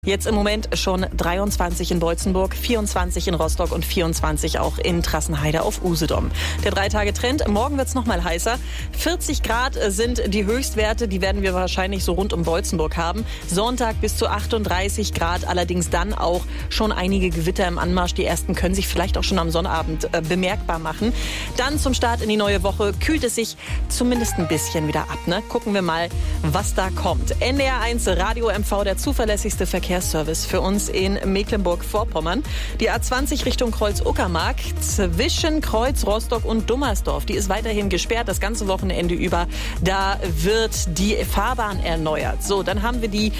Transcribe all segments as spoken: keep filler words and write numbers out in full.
Jetzt im Moment schon dreiundzwanzig in Beutzenburg, vierundzwanzig in Rostock und vierundzwanzig auch in Trassenheide auf Usedom. Der Drei-Tage-Trend, morgen wird's noch mal heißer. vierzig Grad sind die Höchstwerte, die werden wir wahrscheinlich so rund um Beutzenburg haben. Sonntag bis zu achtunddreißig Grad, allerdings dann auch schon einige Gewitter im Anmarsch. Die ersten können sich vielleicht auch schon am Sonnabend äh, bemerkbar machen. Dann zum Start in die neue Woche kühlt es sich zumindest ein bisschen wieder ab. Ne? Gucken wir mal, was da kommt. N D R eins Radio M V, der zuverlässigste Verkehr Service für uns in Mecklenburg-Vorpommern. Die A zwanzig Richtung Kreuz-Uckermark zwischen Kreuz, Rostock und Dummersdorf. Die ist weiterhin gesperrt, das ganze Wochenende über. Da wird die Fahrbahn erneuert. So, dann haben wir die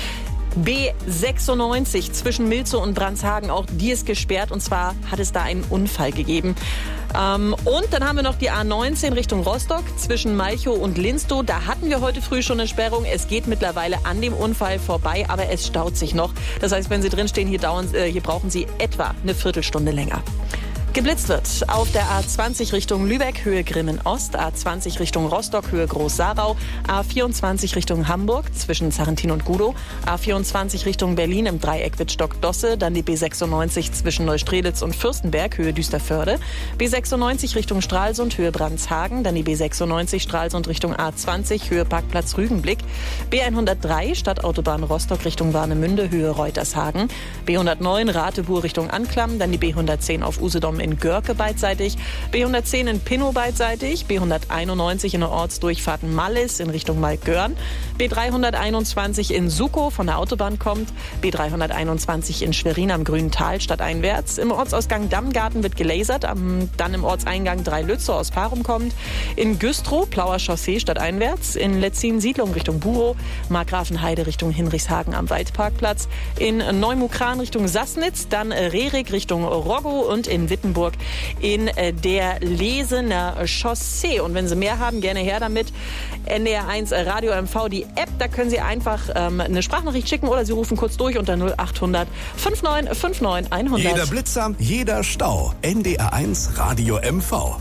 B sechsundneunzig zwischen Milzow und Brandshagen, auch die ist gesperrt, und zwar hat es da einen Unfall gegeben. Ähm, und dann haben wir noch die A neunzehn Richtung Rostock zwischen Malchow und Linstow. Da hatten wir heute früh schon eine Sperrung. Es geht mittlerweile an dem Unfall vorbei, aber es staut sich noch. Das heißt, wenn Sie drinstehen, hier, dauern, äh, hier brauchen Sie etwa eine Viertelstunde länger. Geblitzt wird auf der A zwanzig Richtung Lübeck, Höhe Grimmen-Ost, A zwanzig Richtung Rostock, Höhe Groß-Sarau, A vierundzwanzig Richtung Hamburg zwischen Sarrentin und Gudow, A vierundzwanzig Richtung Berlin im Dreieck Wittstock-Dosse, dann die B sechsundneunzig zwischen Neustrelitz und Fürstenberg, Höhe Düsterförde, B sechsundneunzig Richtung Stralsund, Höhe Brandshagen, dann die B sechsundneunzig Stralsund Richtung A zwanzig, Höhe Parkplatz Rügenblick, B hundertdrei Stadtautobahn Rostock Richtung Warnemünde, Höhe Reutershagen, B hundertneun Ratebuhr Richtung Anklam, dann die B hundertzehn auf Usedom in Görke beidseitig, B hundertzehn in Pinnow beidseitig, B hunderteinundneunzig in der Ortsdurchfahrt Mallis in Richtung Malgörn, B dreihunderteinundzwanzig in Sukow von der Autobahn kommt, B dreihunderteinundzwanzig in Schwerin am Grünen Tal stadteinwärts, im Ortsausgang Dammgarten wird gelasert, am, dann im Ortseingang Drei-Lützow aus Parum kommt, in Güstrow Plauer Chaussee stadteinwärts, in Letzin Siedlung Richtung Burow, Markgrafenheide Richtung Hinrichshagen am Waldparkplatz, in Neumukran Richtung Sassnitz, dann Rerik Richtung Roggow und in Wittenberg in der Lesener Chaussee. Und wenn Sie mehr haben, gerne her damit. N D R eins Radio M V, die App, da können Sie einfach ähm, eine Sprachnachricht schicken oder Sie rufen kurz durch unter null achthundert neunundfünfzig neunundfünfzig hundert. Jeder Blitzer, jeder Stau. N D R eins Radio M V.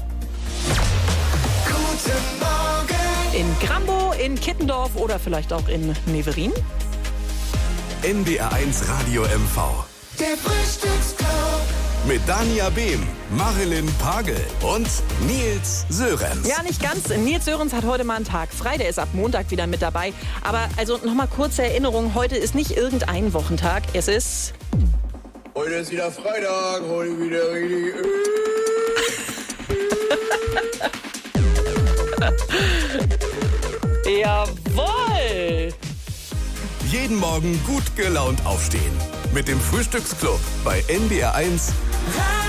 Guten Morgen. In Grambow, in Kittendorf oder vielleicht auch in Neverin. N D R eins Radio M V. Der Frühstücksclub. Mit Dania Behm, Marilyn Pagel und Nils Sörenz. Ja, nicht ganz. Nils Sörenz hat heute mal einen Tag frei. Der ist ab Montag wieder mit dabei. Aber also nochmal kurze Erinnerung. Heute ist nicht irgendein Wochentag. Es ist... Heute ist wieder Freitag. Heute wieder richtig... Jawohl! Jeden Morgen gut gelaunt aufstehen. Mit dem Frühstücksclub bei N D R eins.